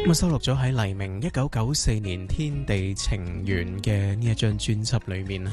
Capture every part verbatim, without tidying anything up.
咁啊，收錄咗喺黎明一九九四年《天地情緣》嘅呢一張專輯裏面啊。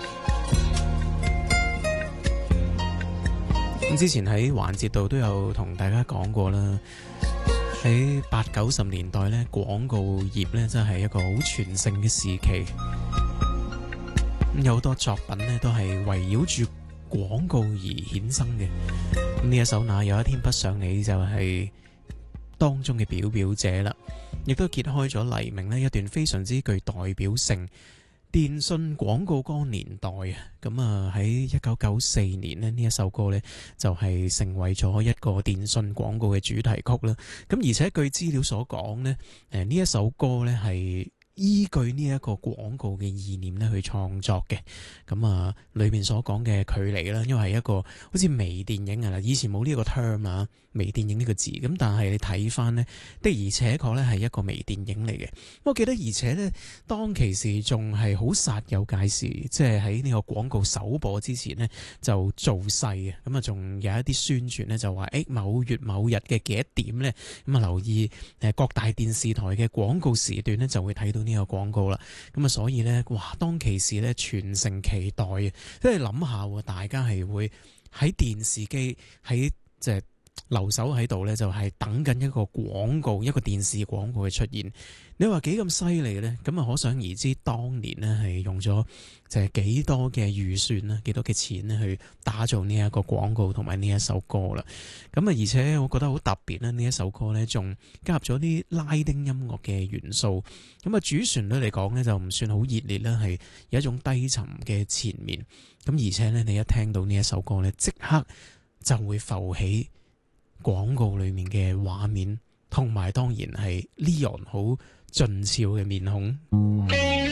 咁之前喺環節度都有同大家講過啦，喺八九十年代咧，廣告業咧真係一個好全盛嘅時期。咁有好多作品咧都係圍繞住廣告而衍生嘅。咁呢一首《那有一天不想你》就係、是。當中嘅表表者啦，亦都揭開咗黎明呢一段非常之具代表性電信廣告嗰個年代啊！咁啊喺一九九四年呢，呢一首歌呢就係成為咗一個電信廣告嘅主題曲啦。咁而且據資料所講呢，誒呢一首歌呢係依據呢一個廣告嘅意念咧去創作嘅。咁啊裏面所講嘅距離啦，因為係一個好似微電影啊，以前冇呢個 term 啊，微電影呢個字，咁但係你睇翻呢，的而且確咧係一個微電影嚟嘅。我記得而且呢，當其時仲係好煞有介事，即係喺呢個廣告首播之前呢，就做勢嘅。咁啊仲有一啲宣傳呢，就話誒某月某日嘅幾多點呢，咁啊留意誒各大電視台嘅廣告時段呢，就會睇到呢個廣告啦。咁啊所以呢，哇當其時呢，全城期待啊！即係諗下，大家係會喺電視機喺即係留守喺度呢，就係等緊一個廣告，一個電視廣告嘅出現。你話幾咁犀利呢？咁啊可想而知，當年呢係用咗就係幾多嘅預算啦，幾多嘅錢呢去打造呢一個廣告同埋呢一首歌啦。咁啊，而且我覺得好特別啦，呢一首歌呢仲加入咗啲拉丁音樂嘅元素。咁啊，主旋律嚟講呢，就唔算好熱烈啦，係有一種低沉嘅前面。咁而且呢，你一聽到呢一首歌呢，即刻就會浮起廣告裏面嘅畫面，同埋當然係 Leon 好俊俏嘅面孔。